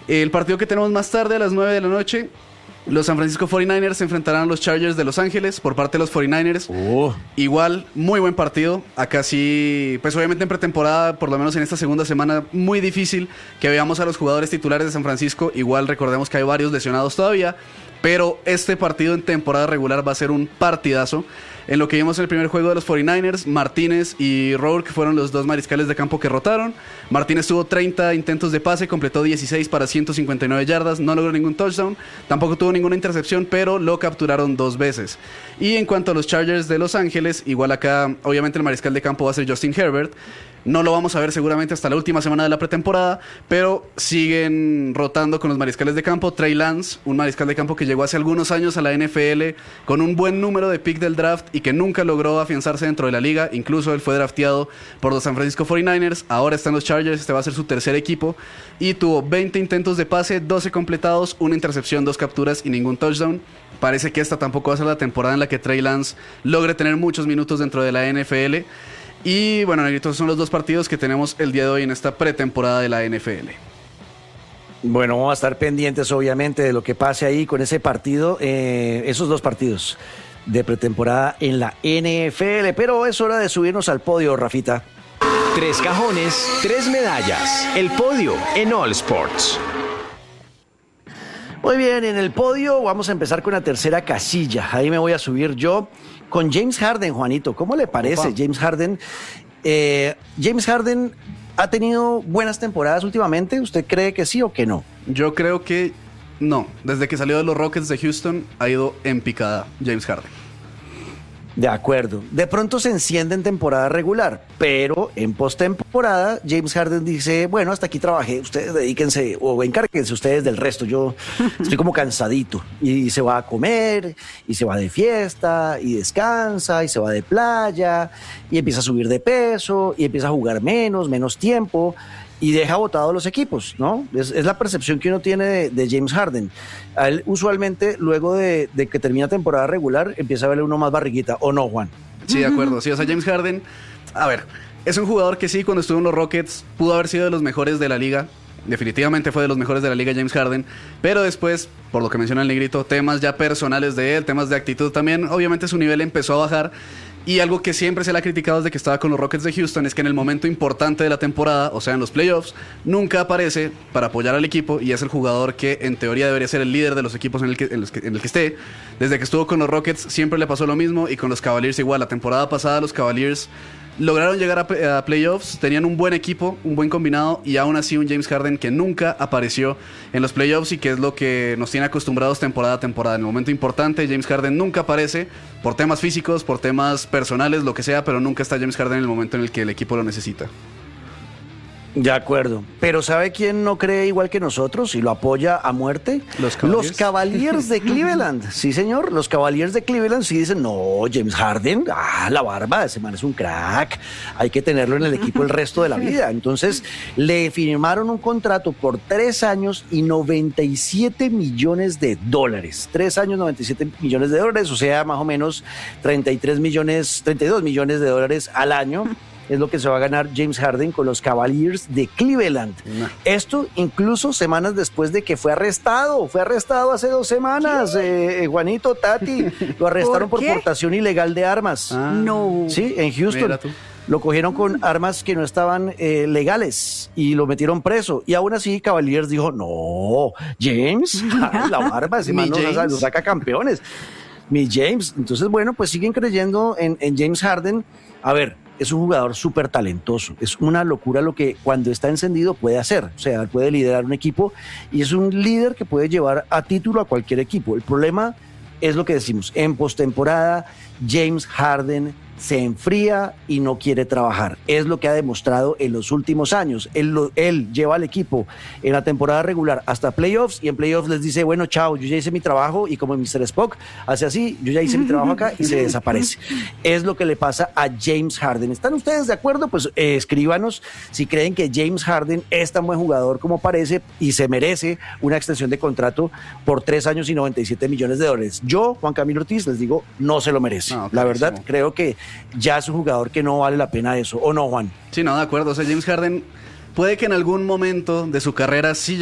El partido que tenemos más tarde a las 9 de la noche, los San Francisco 49ers se enfrentarán a los Chargers de Los Ángeles por parte de los 49ers. Igual, muy buen partido. Acá sí, pues obviamente en pretemporada, por lo menos en esta segunda semana, muy difícil que veamos a los jugadores titulares de San Francisco. Igual recordemos que hay varios lesionados todavía, pero este partido en temporada regular va a ser un partidazo. En lo que vimos en el primer juego de los 49ers, Martínez y Rourke fueron los dos mariscales de campo que rotaron. Martínez tuvo 30 intentos de pase, completó 16 para 159 yardas, no logró ningún touchdown, tampoco tuvo ninguna intercepción, pero lo capturaron 2 veces. Y en cuanto a los Chargers de Los Ángeles, igual acá, obviamente el mariscal de campo va a ser Justin Herbert. No lo vamos a ver seguramente hasta la última semana de la pretemporada, pero siguen rotando con los mariscales de campo. Trey Lance, un mariscal de campo que llegó hace algunos años a la NFL con un buen número de pick del draft y que nunca logró afianzarse dentro de la liga. Incluso él fue drafteado por los San Francisco 49ers. Ahora está en los Chargers, este va a ser su tercer equipo. Y tuvo 20 intentos de pase, 12 completados, una intercepción, 2 capturas y ningún touchdown. Parece que esta tampoco va a ser la temporada en la que Trey Lance logre tener muchos minutos dentro de la NFL. Y bueno, Negrito, son los 2 partidos que tenemos el día de hoy en esta pretemporada de la NFL. Bueno, vamos a estar pendientes obviamente de lo que pase ahí con ese partido, esos 2 partidos de pretemporada en la NFL. Pero es hora de subirnos al podio, Rafita. 3 cajones, 3 medallas. El podio en All Sports. Muy bien, en el podio vamos a empezar con la tercera casilla. Ahí me voy a subir yo con James Harden, Juanito. ¿Cómo le parece, James Harden? James Harden ha tenido buenas temporadas últimamente. ¿Usted cree que sí o que no? Yo creo que no. Desde que salió de los Rockets de Houston ha ido en picada James Harden. De acuerdo. De pronto se enciende en temporada regular, pero en postemporada James Harden dice, bueno, hasta aquí trabajé, ustedes dedíquense o encárguense ustedes del resto, yo estoy como cansadito. Y se va a comer, y se va de fiesta, y descansa, y se va de playa, y empieza a subir de peso, y empieza a jugar menos tiempo, y deja botados los equipos, ¿no? Es la percepción que uno tiene de James Harden. A él usualmente, luego de que termina temporada regular, empieza a verle uno más barriguita, ¿o no, Juan? Sí, de acuerdo. Sí, o sea, James Harden, a ver, es un jugador que sí, cuando estuvo en los Rockets, pudo haber sido de los mejores de la liga. Definitivamente fue de los mejores de la liga James Harden, pero después, por lo que menciona el Negrito, temas ya personales de él, temas de actitud también, obviamente su nivel empezó a bajar. Y algo que siempre se le ha criticado desde que estaba con los Rockets de Houston es que en el momento importante de la temporada, o sea en los playoffs, nunca aparece para apoyar al equipo y es el jugador que en teoría debería ser el líder de los equipos en el que esté. Desde que estuvo con los Rockets siempre le pasó lo mismo y con los Cavaliers igual. La temporada pasada los Cavaliers lograron llegar a playoffs, tenían un buen equipo, un buen combinado y aún así un James Harden que nunca apareció en los playoffs y que es lo que nos tiene acostumbrados temporada a temporada. En el momento importante James Harden nunca aparece por temas físicos, por temas personales, lo que sea, pero nunca está James Harden en el momento en el que el equipo lo necesita. De acuerdo. Pero ¿sabe quién no cree igual que nosotros y lo apoya a muerte? Los Cavaliers de Cleveland. Sí, señor. Los Cavaliers de Cleveland sí dicen, no, James Harden, la barba, ese man es un crack. Hay que tenerlo en el equipo el resto de la vida. Entonces, le firmaron un contrato por 3 años y $97 millones. 3 años, $97 millones, o sea, más o menos 32 millones de dólares al año. Es lo que se va a ganar James Harden con los Cavaliers de Cleveland. Esto incluso semanas después de que fue arrestado hace 2 semanas, Juanito, Tati, lo arrestaron por portación ilegal de armas. No. Sí, en Houston. Lo cogieron con armas que no estaban legales y lo metieron preso. Y aún así Cavaliers dijo, no, James, la barba, ese man lo saca campeones. Mi James. Entonces, bueno, pues siguen creyendo en James Harden. A ver, es un jugador súper talentoso. Es una locura lo que cuando está encendido puede hacer. O sea, puede liderar un equipo y es un líder que puede llevar a título a cualquier equipo. El problema es lo que decimos. En postemporada, James Harden se enfría y no quiere trabajar. Es lo que ha demostrado en los últimos años. Él lleva al equipo en la temporada regular hasta playoffs y en playoffs les dice, bueno, chao, yo ya hice mi trabajo y como Mr. Spock hace así, yo ya hice mi trabajo acá y se desaparece. Es lo que le pasa a James Harden. ¿Están ustedes de acuerdo? Pues escríbanos si creen que James Harden es tan buen jugador como parece y se merece una extensión de contrato por 3 años y $97 millones. Yo, Juan Camilo Ortiz, les digo, no se lo merece. No, la verdad, creo que ya es un jugador que no vale la pena eso, ¿o no, Juan? Sí, no, de acuerdo. O sea, James Harden puede que en algún momento de su carrera sí